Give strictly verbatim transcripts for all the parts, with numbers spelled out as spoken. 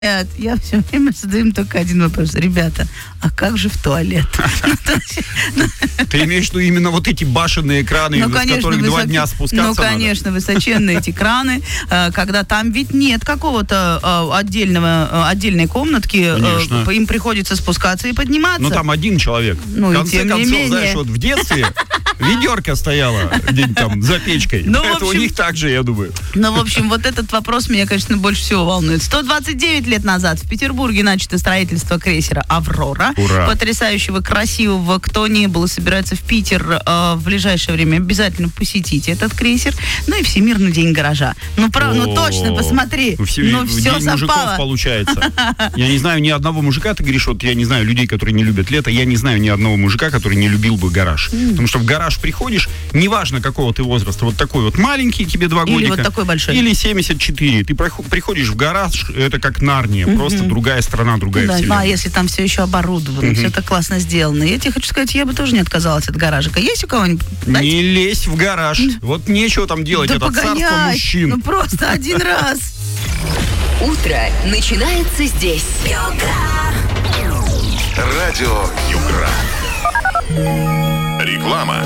Я все время задаю им только один вопрос. Ребята, а как же в туалет? Ты имеешь в виду именно вот эти башенные краны, с которых два дня спускаться Ну, конечно, высоченные эти краны, когда там ведь нет какого-то отдельного, отдельной комнатки, им приходится спускаться и подниматься. Ну, там один человек. Ну, в конце концов, знаешь, вот в детстве ведерко стояло где-нибудь там за печкой. Ну, Это общем, у них так же, я думаю. Ну, в общем, вот этот вопрос меня, конечно, больше всего волнует. сто двадцать девять лет назад в Петербурге начато строительство крейсера «Аврора». Ура. Потрясающего, красивого. Кто не был и собирается в Питер э, в ближайшее время, обязательно посетите этот крейсер. Ну и Всемирный день гаража. Ну, прав, ну точно, посмотри. Ну, все, ну, все день мужиков совпало. Получается. Я не знаю ни одного мужика, ты говоришь, вот я не знаю людей, которые не любят лето, я не знаю ни одного мужика, который не любил бы гараж. Mm. Потому что в гараж приходишь, неважно какого ты возраста, вот такой вот маленький, тебе два или годика. Вот такой большой. Или семьдесят четыре. Ты приходишь в гараж, это как Нарния, mm-hmm. просто другая страна, другая да, вселенная. А если там все еще оборудовано, mm-hmm. все это классно сделано. Я тебе хочу сказать, я бы тоже не отказалась от гаражика. Есть у кого-нибудь? Дайте? Не лезь в гараж. Вот нечего там делать, да это погонять. Царство мужчин. Ну просто один раз. Утро начинается здесь. Радио Югра. Реклама.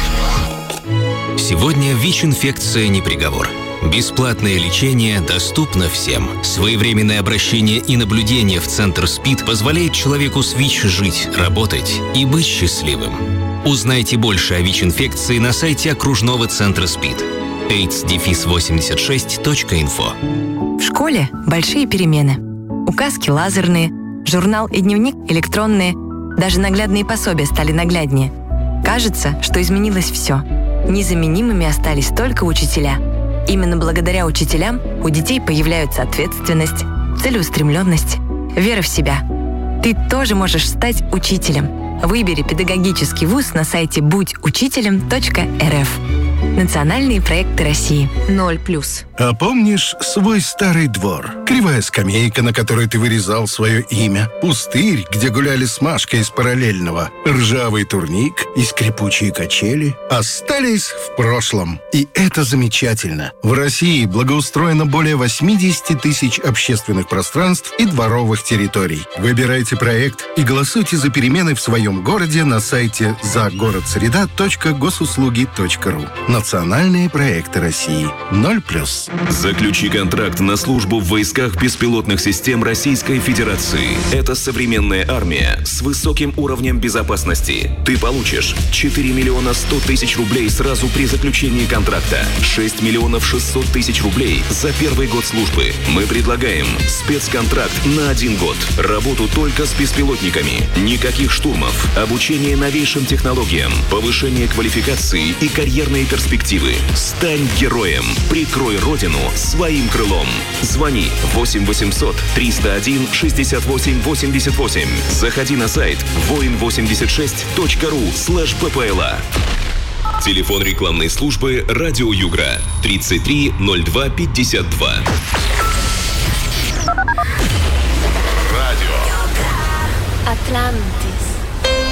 Сегодня ВИЧ-инфекция не приговор. Бесплатное лечение доступно всем. Своевременное обращение и наблюдение в Центр СПИД позволяет человеку с ВИЧ жить, работать и быть счастливым. Узнайте больше о ВИЧ-инфекции на сайте окружного центра СПИД эйдс восемьдесят шесть точка инфо. В школе большие перемены. Указки лазерные, журнал и дневник электронные, даже наглядные пособия стали нагляднее. Кажется, что изменилось все. Незаменимыми остались только учителя. Именно благодаря учителям у детей появляются ответственность, целеустремленность, вера в себя. Ты тоже можешь стать учителем. Выбери педагогический вуз на сайте будь учителем точка эр эф. Национальные проекты России. Ноль плюс. А помнишь свой старый двор? Кривая скамейка, на которой ты вырезал свое имя. Пустырь, где гуляли с Машкой из параллельного. Ржавый турник и скрипучие качели остались в прошлом. И это замечательно. В России благоустроено более восемьдесят тысяч общественных пространств и дворовых территорий. Выбирайте проект и голосуйте за перемены в своем городе на сайте загородсреда точка госуслуги точка ру. Национальные проекты России. Ноль плюс. Заключи контракт на службу в войсках беспилотных систем Российской Федерации. Это современная армия с высоким уровнем безопасности. Ты получишь четыре миллиона сто тысяч рублей сразу при заключении контракта, шесть миллионов шестьсот тысяч рублей за первый год службы. Мы предлагаем спецконтракт на один год. Работу только с беспилотниками. Никаких штурмов. Обучение новейшим технологиям. Повышение квалификации и карьерные перспективы. Стань героем. Прикрой Родину своим крылом. Звони восемь восемьсот триста один шестьдесят восемь восемьдесят восемь. Заходи на сайт воин восемьдесят шесть точка ру слэш ппла. Телефон рекламной службы «Радио Югра» тридцать три ноль два пятьдесят два. Радио Атланти.